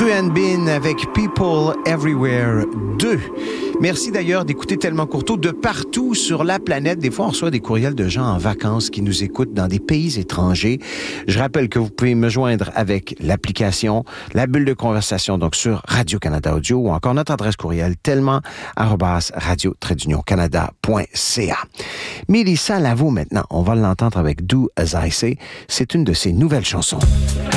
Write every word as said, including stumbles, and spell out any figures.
Truan Bin avec People Everywhere deux. Merci d'ailleurs d'écouter Tellement Courteau de partout sur la planète. Des fois, on reçoit des courriels de gens en vacances qui nous écoutent dans des pays étrangers. Je rappelle que vous pouvez me joindre avec l'application, la bulle de conversation, donc sur Radio-Canada Audio ou encore notre adresse courriel tellement arobase radio-canada point c a. Mélissa Lavo maintenant, on va l'entendre avec Do As I Say. C'est une de ses nouvelles chansons.